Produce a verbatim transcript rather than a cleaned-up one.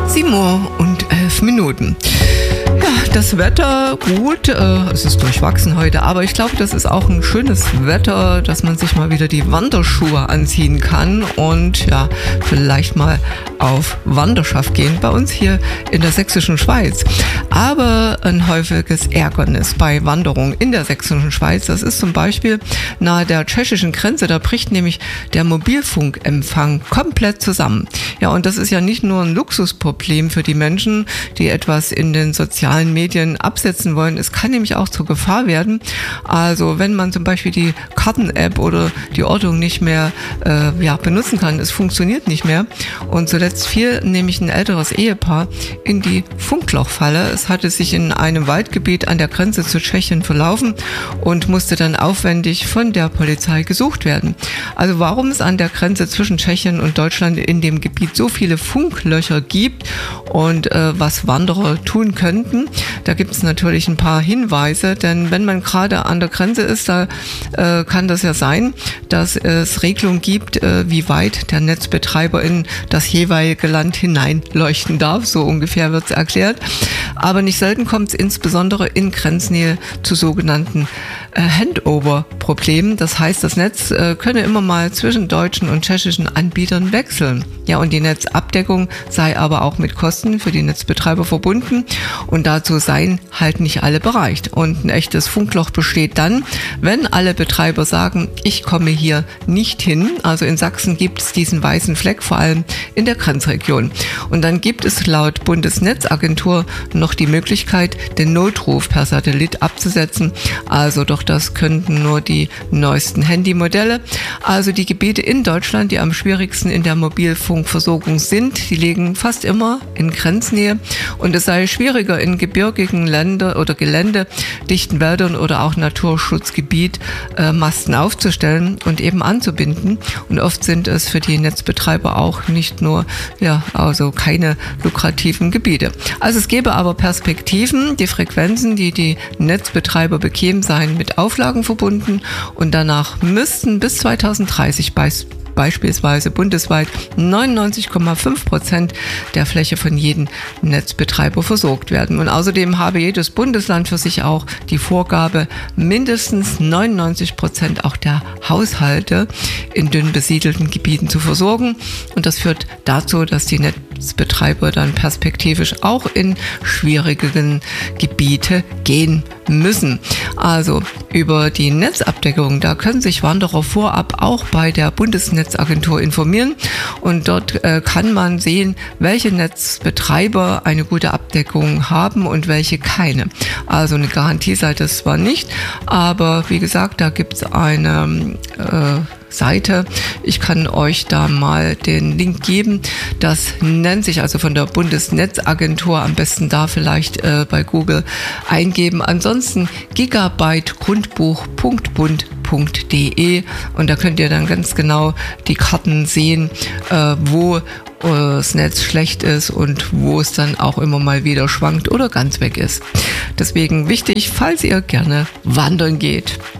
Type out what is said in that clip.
sieben Uhr und elf Minuten. Ja, das Wetter gut, äh, es ist durchwachsen heute, aber ich glaube, das ist auch ein schönes Wetter, dass man sich mal wieder die Wanderschuhe anziehen kann und ja, vielleicht mal auf Wanderschaft gehen, bei uns hier in der sächsischen Schweiz. Aber ein häufiges Ärgernis bei Wanderungen in der sächsischen Schweiz, das ist zum Beispiel nahe der tschechischen Grenze, da bricht nämlich der Mobilfunkempfang komplett zusammen. Ja, und das ist ja nicht nur ein Luxusproblem für die Menschen, die etwas in den sozialen Medien absetzen wollen. Es kann nämlich auch zur Gefahr werden. Also wenn man zum Beispiel die Karten-App oder die Ortung nicht mehr äh, ja, benutzen kann, es funktioniert nicht mehr. Und zuletzt fiel nämlich ein älteres Ehepaar in die Funklochfalle. Es hatte sich in einem Waldgebiet an der Grenze zu Tschechien verlaufen und musste dann aufwendig von der Polizei gesucht werden. Also warum es an der Grenze zwischen Tschechien und Deutschland in dem Gebiet so viele Funklöcher gibt und äh, was Wanderer tun könnten, da gibt es natürlich ein paar Hinweise, denn wenn man gerade an der Grenze ist, da äh, kann das ja sein, dass es Regelungen gibt, äh, wie weit der Netzbetreiber in das jeweilige Land hineinleuchten darf, so ungefähr wird es erklärt. Aber nicht selten kommt es insbesondere in Grenznähe zu sogenannten äh, Handover-Problemen. Das heißt, das Netz äh, könne immer mal zwischen deutschen und tschechischen Anbietern wechseln. Ja, und die Netzabdeckung sei aber auch mit Kosten für die Netzbetreiber verbunden und dazu seien halt nicht alle bereit. Und ein echtes Funkloch besteht dann, wenn alle Betreiber sagen, ich komme hier nicht hin. Also in Sachsen gibt es diesen weißen Fleck, vor allem in der Grenzregion. Und dann gibt es laut Bundesnetzagentur noch die Möglichkeit, den Notruf per Satellit abzusetzen. Also doch das könnten nur die neuesten Handymodelle. Also die Gebiete in Deutschland, die am schwierigsten in der Mobilfunkversorgung sind, die liegen fast immer in Grenznähe. Und es sei schwieriger in gebirgigen Ländern oder geländedichten Wäldern oder auch Naturschutzgebiet äh, Masten aufzustellen und eben anzubinden. Und oft sind es für die Netzbetreiber auch nicht nur, ja, also keine lukrativen Gebiete. Also es gäbe aber Perspektiven. Die Frequenzen, die die Netzbetreiber bekämen, seien mit Auflagen verbunden und danach müssten bis zweitausenddreißig bei beispielsweise bundesweit neunundneunzig Komma fünf Prozent der Fläche von jedem Netzbetreiber versorgt werden. Und außerdem habe jedes Bundesland für sich auch die Vorgabe, mindestens neunundneunzig Prozent auch der Haushalte in dünn besiedelten Gebieten zu versorgen. Und das führt dazu, dass die Netzbetreiber dann perspektivisch auch in schwierigen Gebiete gehen müssen. Also über die Netzabdeckung, da können sich Wanderer vorab auch bei der Bundesnetzagentur informieren und dort äh, kann man sehen, welche Netzbetreiber eine gute Abdeckung haben und welche keine. Also eine Garantie sei das zwar nicht, aber wie gesagt, da gibt es eine äh, Seite. Ich kann euch da mal den Link geben. Das nennt sich also von der Bundesnetzagentur, am besten da vielleicht äh, bei Google eingeben. Ansonsten gigabyte grundbuch punkt bund punkt de und da könnt ihr dann ganz genau die Karten sehen, äh, wo das Netz schlecht ist und wo es dann auch immer mal wieder schwankt oder ganz weg ist. Deswegen wichtig, falls ihr gerne wandern geht.